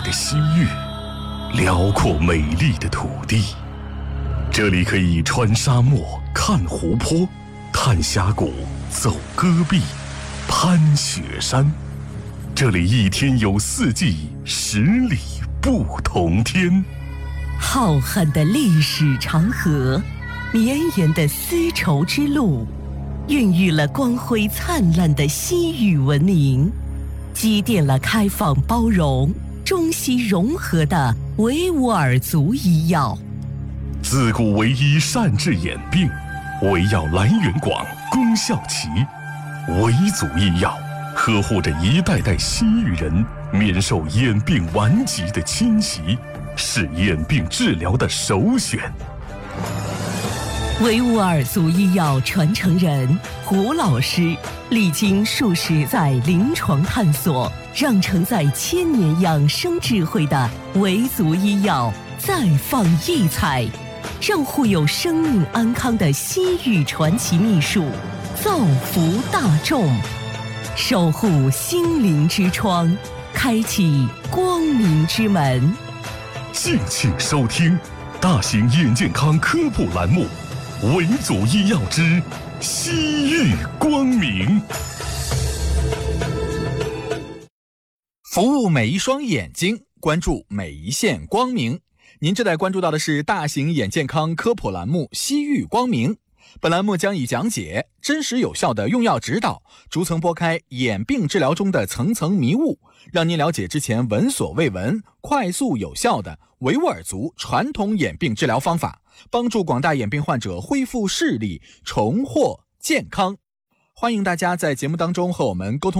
的西域，辽阔美丽的土地。这里可以穿沙漠、看湖泊、探峡谷、走戈壁、攀雪山。这里一天有四季，10里不同天。 浩瀚的历史长河，绵延的丝绸之路，孕育了光辉灿烂的西域文明，积淀了开放包容、中西融合的维吾尔族医药。 自古唯医善治眼病，唯药来源广，功效齐。维族医药呵护着一代代西域人免受眼病顽疾的侵袭，是眼病治疗的首选。 维吾尔族医药传承人胡老师历经数十载临床探索，让承载千年养生智慧的维族医药再放异彩，让护有生命安康的西域传奇秘术造福大众，守护心灵之窗，开启光明之门。 敬请收听大型眼健康科普栏目《维族医药之西域光明》。 服务每一双眼睛，关注每一线光明。您正在关注到的是大型眼健康科普栏目《西域光明》。本栏目将以讲解真实有效的用药指导，逐层拨开眼病治疗中的层层迷雾，让您了解之前闻所未闻、快速有效的维吾尔族传统眼病治疗方法，帮助广大眼病患者恢复视力，重获健康。欢迎大家在节目当中和我们沟通